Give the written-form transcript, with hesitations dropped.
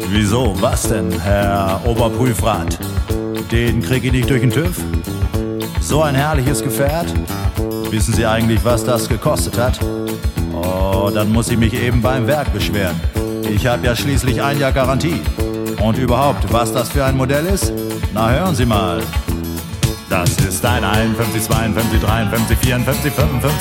Wieso? Was denn, Herr Oberprüfrat? Den krieg ich nicht durch den TÜV? So ein herrliches Gefährt? Wissen Sie eigentlich, was das gekostet hat? Oh, dann muss ich mich eben beim Werk beschweren. Ich habe ja schließlich 1 Jahr Garantie. Und überhaupt, was das für ein Modell ist? Na, hören Sie mal. Das ist ein 51, 52, 53, 54, 55...